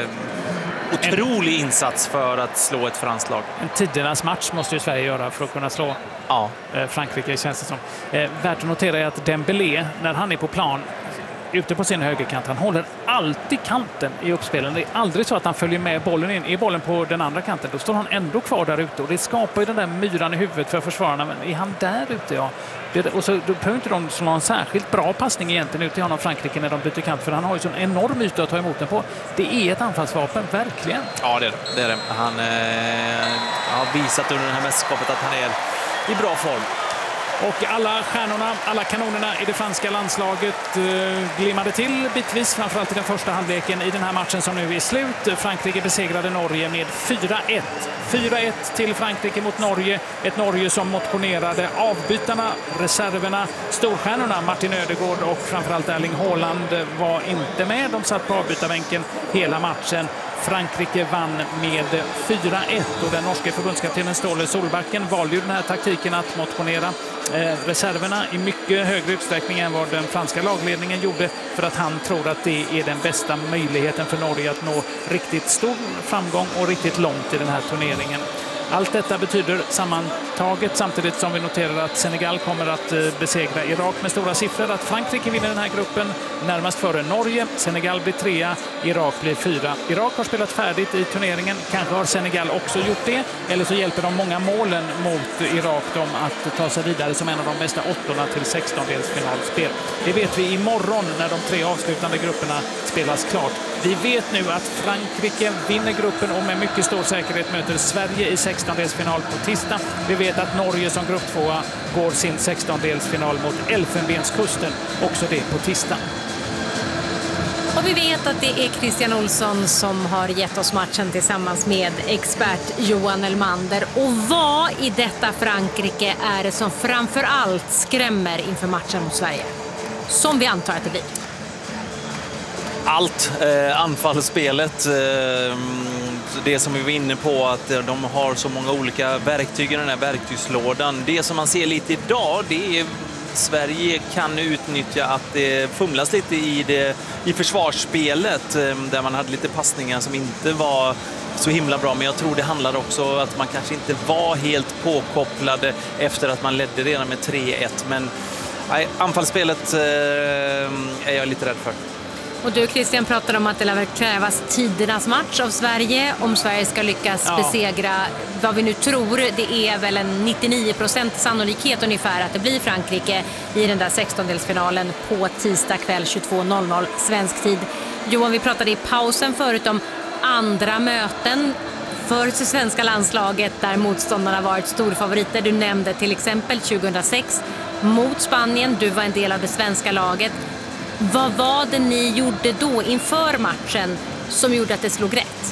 otrolig insats för att slå ett franskt lag. En tidernas match måste ju Sverige göra för att kunna slå ja. Frankrike, känns det som. Eh, värt att notera är att Dembélé, när han är på plan ute på sin högerkant, han håller alltid kanten i uppspelen. Det är aldrig så att han följer med bollen in. Är bollen på den andra kanten, då står han ändå kvar där ute. Och det skapar ju den där myran i huvudet för försvararna. Men är han där ute, ja. Det, och så då behöver inte de slå en särskilt bra passning egentligen ut till honom, Frankrike, när de byter kant. För han har ju sån enorm yta att ta emot den på. Det är ett anfallsvapen, verkligen. Ja, det är det. det, är det. Han eh, har visat under det här mästerskapet att han är i bra form. Och alla stjärnorna, alla kanonerna i det franska landslaget eh, glimmade till bitvis, framförallt i den första halvleken i den här matchen som nu är slut. Frankrike besegrade Norge med fyra ett. fyra ett till Frankrike mot Norge. Ett Norge som motionerade avbytarna, reserverna, storstjärnorna Martin Ödegaard och framförallt Erling Haaland var inte med. De satt på avbytarbänken hela matchen. Frankrike vann med fyra ett och den norske förbundskaptenen Ståle Solbacken valde ju den här taktiken att motionera eh, reserverna i mycket högre utsträckning än vad den franska lagledningen gjorde, för att han tror att det är den bästa möjligheten för Norge att nå riktigt stor framgång och riktigt långt i den här turneringen. Allt detta betyder sammantaget, samtidigt som vi noterar att Senegal kommer att besegra Irak med stora siffror, att Frankrike vinner den här gruppen närmast före Norge. Senegal blir trea, Irak blir fyra. Irak har spelat färdigt i turneringen, kanske har Senegal också gjort det, eller så hjälper de många målen mot Irak dem att ta sig vidare som en av de bästa åttorna till sextondelsfinalspel. Det vet vi imorgon när de tre avslutande grupperna spelas klart. Vi vet nu att Frankrike vinner gruppen och med mycket stor säkerhet möter Sverige i sextondelsfinal på tisdag. Vi vet att Norge som grupptvåa går sin sextondelsfinal mot Elfenbenskusten, också det på tisdag. Och vi vet att det är Christian Olsson som har gett oss matchen tillsammans med expert Johan Elmander. Och vad i detta Frankrike är det som framför allt skrämmer inför matchen mot Sverige? Som vi antar att det blir. Allt. Eh, anfallsspelet. Eh, det som vi var inne på, att de har så många olika verktyg i den här verktygslådan. Det som man ser lite idag, det är Sverige kan utnyttja att det fumlas lite i, det, i försvarsspelet, där man hade lite passningar som inte var så himla bra. Men jag tror det handlar också om att man kanske inte var helt påkopplade efter att man ledde redan med tre ett. Men nej, anfallsspelet eh, är jag lite rädd för. Och du Christian pratade om att det lär krävas tidernas match av Sverige om Sverige ska lyckas Ja. besegra vad vi nu tror. Det är väl en nittionio procent sannolikhet ungefär att det blir Frankrike i den där sextondelsfinalen på tisdag kväll tjugotvå noll noll svensk tid. Johan, vi pratade i pausen förut om andra möten för det svenska landslaget där motståndarna varit storfavoriter. Du nämnde till exempel tjugohundrasex mot Spanien. Du var en del av det svenska laget. Vad var det ni gjorde då inför matchen som gjorde att det slog rätt?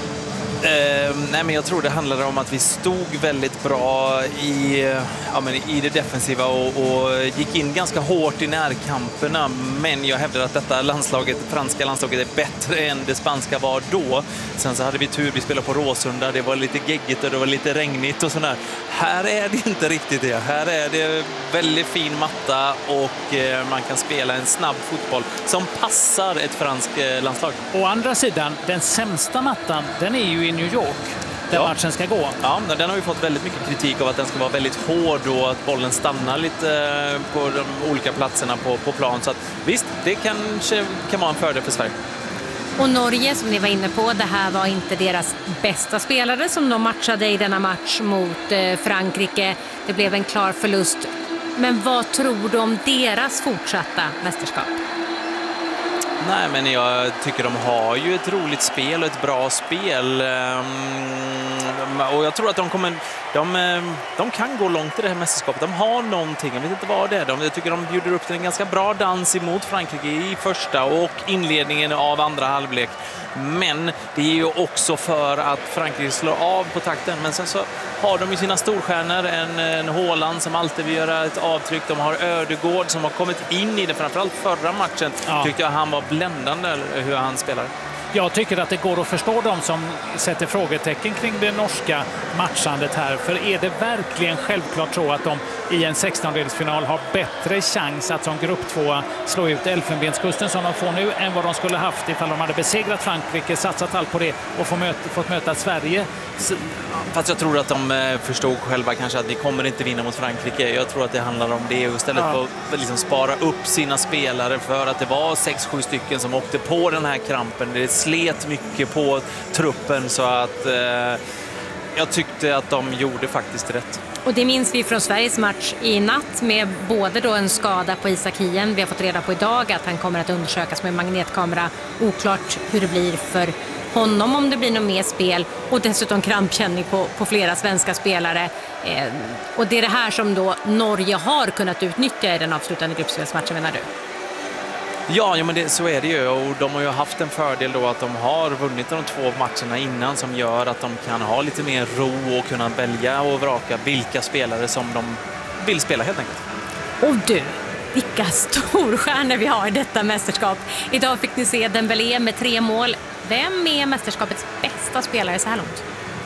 Eh, nej, men jag tror det handlade om att vi stod väldigt bra i, ja, men i det defensiva och, och gick in ganska hårt i närkamperna. Men jag hävdar att detta landslaget, det franska landslaget, är bättre än det spanska var då. Sen så hade vi tur, vi spelade på Råsunda, det var lite geggigt och det var lite regnigt och sådär. Här är det inte riktigt det. Här är det väldigt fin matta och eh, man kan spela en snabb fotboll som passar ett franskt eh, landslag. Å andra sidan, den sämsta mattan, den är ju i New York, där Ja. matchen ska gå. Ja, den har ju fått väldigt mycket kritik av att den ska vara väldigt hård och att bollen stannar lite på de olika platserna på, på plan. Så att, visst, det kanske kan vara en fördel för Sverige. Och Norge, som ni var inne på, det här var inte deras bästa spelare som de matchade i denna match mot eh, Frankrike. Det blev en klar förlust. Men vad tror du om deras fortsatta mästerskap? Nej, men jag tycker de har ju ett roligt spel och ett bra spel. Um, och jag tror att de kommer... De, de kan gå långt i det här mästerskapet. De har någonting, jag vet inte vad det är. De, jag tycker de bjuder upp till en ganska bra dans emot Frankrike i första och inledningen av andra halvlek. Men det är ju också för att Frankrike slår av på takten. Men sen så har de ju sina storstjärnor, en, en Haaland som alltid vill göra ett avtryck. De har Ödegård som har kommit in i det, framförallt förra matchen. Ja. Tyckte jag han var bländande hur han spelar. Jag tycker att det går att förstå dem som sätter frågetecken kring det norska matchandet här. För är det verkligen självklart så att de i en sextondelsfinal har bättre chans att som grupp två slå ut Elfenbenskusten som de får nu än vad de skulle haft ifall de hade besegrat Frankrike, satsat allt på det och få möta, fått möta Sverige? Fast jag tror att de förstod själva kanske att vi kommer inte vinna mot Frankrike. Jag tror att det handlar om det och istället Ja. för att liksom spara upp sina spelare för att det var sex sju stycken som åkte på den här krampen. Det slet mycket på truppen så att eh, jag tyckte att de gjorde faktiskt rätt. Och det minns vi från Sveriges match i natt med både då en skada på Isak Hien. Vi har fått reda på idag att han kommer att undersökas med magnetkamera. Oklart hur det blir för honom om det blir något mer spel. Och dessutom krampkänning på, på flera svenska spelare. Eh, och det är det här som då Norge har kunnat utnyttja i den avslutande gruppspelsmatchen, menar du? Ja, ja men det, så är det ju och de har ju haft en fördel då att de har vunnit de två matcherna innan som gör att de kan ha lite mer ro och kunna välja och vraka vilka spelare som de vill spela helt enkelt. Och du, vilka storstjärnor vi har i detta mästerskap. Idag fick ni se Dembélé med tre mål. Vem är mästerskapets bästa spelare så här långt?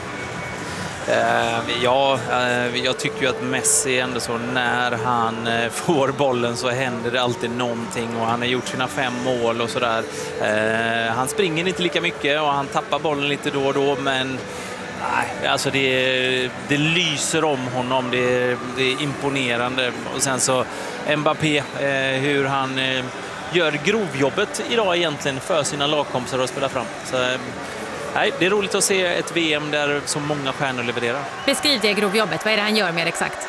Uh, ja, uh, jag tycker ju att Messi ändå så när han uh, får bollen så händer det alltid någonting och han har gjort sina fem mål och sådär. Uh, han springer inte lika mycket och han tappar bollen lite då och då men nej, alltså det, det lyser om honom, det, det är imponerande. Och sen så Mbappé, uh, hur han uh, gör grovjobbet idag egentligen för sina lagkompisar att spela fram. Så, uh, Nej, det är roligt att se ett V M där så många stjärnor levererar. Beskriv det grovjobbet, vad är det han gör mer exakt?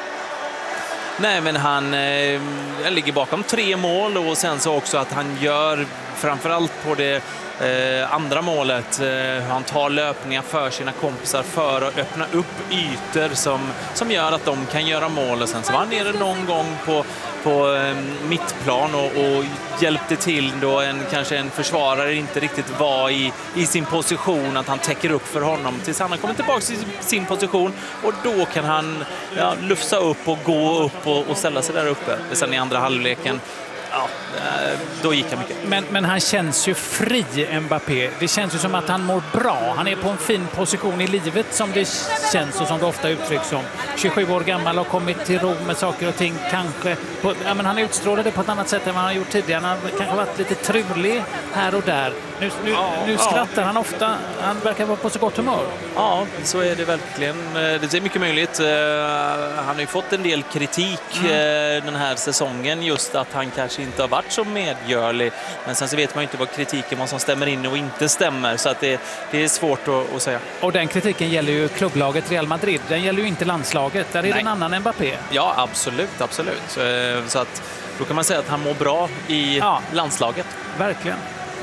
Nej, men han eh, ligger bakom tre mål och sen så också att han gör framförallt på det eh, andra målet. Eh, han tar löpningar för sina kompisar för att öppna upp ytor som, som gör att de kan göra mål. Och sen så var han nere någon gång på, på eh, mittplan och, och hjälpte till då en, kanske en försvarare inte riktigt var i, i sin position, att han täcker upp för honom tills han har kommit tillbaka till sin position och då kan han ja, lufsa upp och gå upp och, och ställa sig där uppe. Sen i andra halvleken ja, då gick han mycket. Men, men han känns ju fri, Mbappé. Det känns ju som att han mår bra. Han är på en fin position i livet som det känns och som det ofta uttrycks som. tjugosju år gammal och kommit till ro med saker och ting. Kanske på, ja, men han utstrålade på ett annat sätt än vad han har gjort tidigare. Han har kanske varit lite trulig här och där. Nu, nu, Ja, nu skrattar han ofta. Han verkar vara på så gott humör. Ja, så är det verkligen. Det är mycket möjligt. Han har ju fått en del kritik mm. den här säsongen, just att han kanske inte har varit så medgörlig. Men sen så vet man ju inte vad kritiken, vad som stämmer in och inte stämmer. Så att det, det är svårt att, att säga. Och den kritiken gäller ju klubblaget Real Madrid. Den gäller ju inte landslaget. Där är det en annan Mbappé. Ja, absolut, absolut. Så att då kan man säga att han mår bra i ja. landslaget. Verkligen.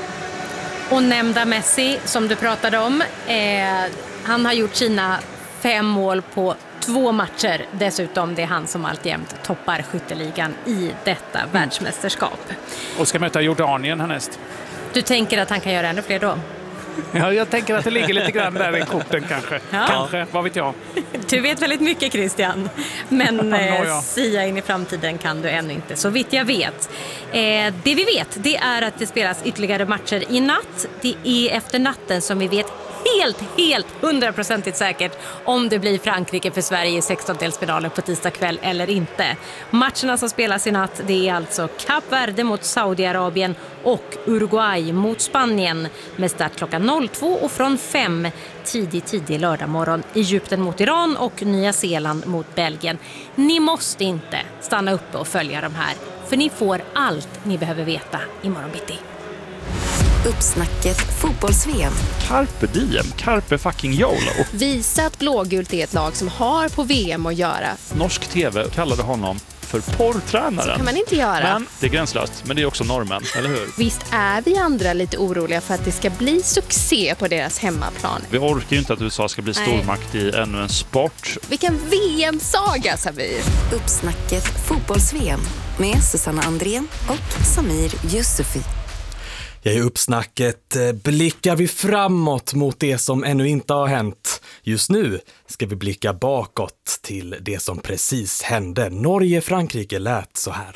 Och nämnda Messi, som du pratade om, eh, han har gjort sina fem mål på två matcher. Dessutom det är han som alltjämt toppar skytteligan i detta mm. världsmästerskap. Och ska möta Jordanien härnäst. Du tänker att han kan göra ännu fler då? Ja, jag tänker att det ligger lite grann där i korten kanske. Ja. Kanske, vad vet jag. Du vet väldigt mycket, Christian. Men eh, sia in i framtiden kan du ännu inte, så vitt jag vet. Eh, det vi vet, det är att det spelas ytterligare matcher i natt. Det är efter natten som vi vet helt, helt hundraprocentigt säkert om det blir Frankrike för Sverige i sextondelsfinalen på tisdag kväll eller inte. Matcherna som spelas i natt, det är alltså Kap Verde mot Saudiarabien och Uruguay mot Spanien med start klockan två och från fem tidig, tidig lördag morgon. Egypten mot Iran och Nya Zeeland mot Belgien. Ni måste inte stanna uppe och följa de här, för ni får allt ni behöver veta imorgon bitti. Uppsnacket fotbolls-V M. Carpe diem, carpe fucking YOLO. Visa att blågult är ett lag som har på V M att göra. Norsk tv kallade honom för porrtränaren. Så kan man inte göra. Men det är gränslöst, men det är också normen, eller hur? Visst är vi andra lite oroliga för att det ska bli succé på deras hemmaplan. Vi orkar ju inte att U S A ska bli stormakt i ännu en sport. Vilken V M-saga, Samir! Uppsnacket fotbolls-V M med Susanna Andrén och Samir Yusufi. Ja, i uppsnacket blickar vi framåt mot det som ännu inte har hänt. Just nu ska vi blicka bakåt till det som precis hände. Norge-Frankrike lät så här.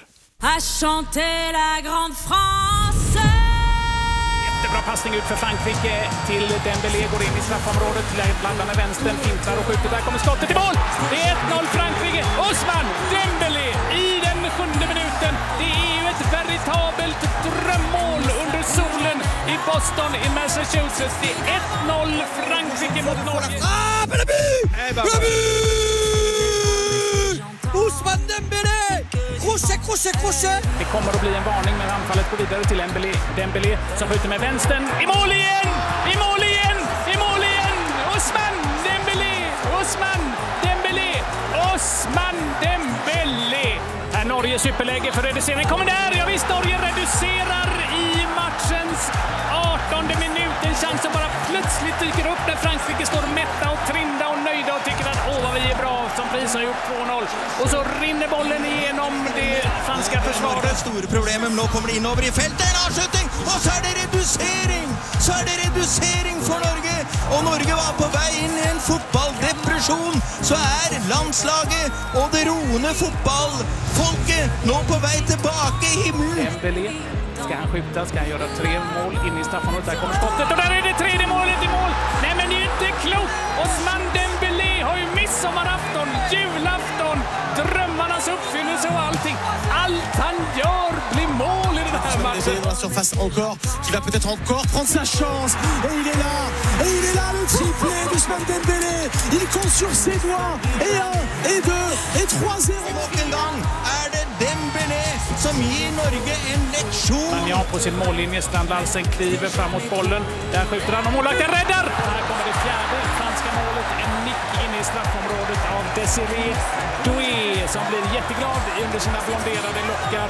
Jättebra passning ut för Frankrike till Dembélé, går in i straffområdet, blandar med vänstern, fintar och skjuter. Där kommer skottet i mål! Det är ett noll Frankrike. Ousmane Dembélé i den sjunde minuten. Det är ju ett veritabelt drömmål under solen i Boston i Massachusetts. Det är ett noll Frankrike mot Norge. Ah, men det blir! Ousmane Dembélé! Crochet, crochet, crochet! Det kommer att bli en varning, men anfallet går vidare till Dembélé. Dembélé som skjuter med vänstern. I mål igen! I mål igen! I mål igen! Ousmane Dembélé! Ousmane Dembélé! Ousmane Dembélé! Här Norge superläge för reducering. Kommer där! Ja visst, Norge reducerar i matchens artonde minut. En chans som bara plötsligt dyker upp när Frankrike står mätta och trinda och nöjda och tycker att åh vad vi är bra, som pris har gjort två noll. Och så rinner bollen igenom det franska försvaret. Stora problemet, nu kommer det in över i fältet, en avslutning och så är det reducering. Så är det reducering för Norge. Och Norge var på väg in i en fotbolldepression. Så är landslaget och det roende fotbollfolket nu på väg tillbaka i himlen. Dembélé. Ska han skjuta? Ska han göra tre mål in i straffområdet? Där kommer skottet och där är det tredje målet i mål! Nej men det är ju inte klokt! Ousmane Dembélé har ju midsommarafton, julafton, drömmarnas uppfyllelse och allting. Allt han gör blir mål i den här matchen. Dans la surface encore, qui va peut-être encore prendre sa chance. Et il est là, et il est là le triplé d'Ousmane Dembélé. Il compte sur ses doigts. Et un, et deux, et trois zéro. Och en gång är det Dembélé som ger Norge en lektion. Men ja, på sin mållinje, Strand Larsen kliver fram mot bollen. Där skjuter han och målvakten räddar. Här kommer det fjärde franska målet. En nick in i straffområdet av Desiré Doué som blir jätteglad under sina blonderade lockar.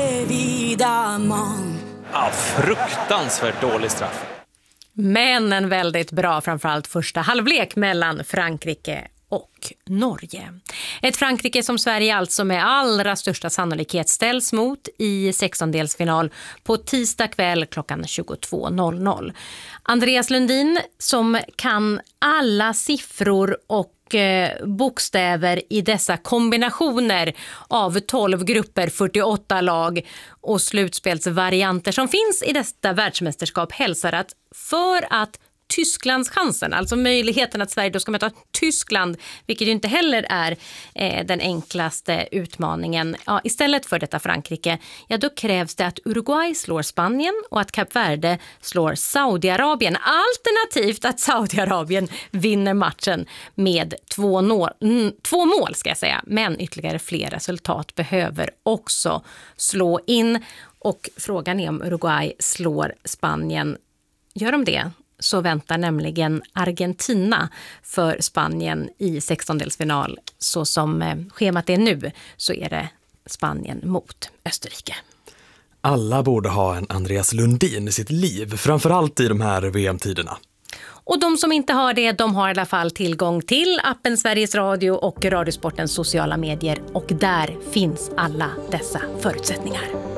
Evidemment. Ja, fruktansvärt dålig straff. Men en väldigt bra, framförallt första halvlek mellan Frankrike och Norge. Ett Frankrike som Sverige alltså med allra största sannolikhet ställs mot i sextondelsfinal på tisdag kväll klockan tjugotvå noll noll. Andreas Lundin som kan alla siffror och eh, bokstäver i dessa kombinationer av tolv grupper, fyrtioåtta lag och slutspelsvarianter som finns i detta världsmästerskap hälsar att för att Tysklandschansen, alltså möjligheten att Sverige då ska möta Tyskland, vilket ju inte heller är eh, den enklaste utmaningen. Ja, istället för detta Frankrike, ja då krävs det att Uruguay slår Spanien och att Kap Verde slår Saudiarabien, alternativt att Saudiarabien vinner matchen med två, nå- mm, två mål ska jag säga, men ytterligare fler resultat behöver också slå in. Och frågan är om Uruguay slår Spanien. Gör de det så väntar nämligen Argentina för Spanien i sextondelsfinal. Så som schemat är nu så är det Spanien mot Österrike. Alla borde ha en Andreas Lundin i sitt liv, framförallt i de här V M-tiderna. Och de som inte har det, de har i alla fall tillgång till appen Sveriges Radio och Radiosportens sociala medier. Och där finns alla dessa förutsättningar.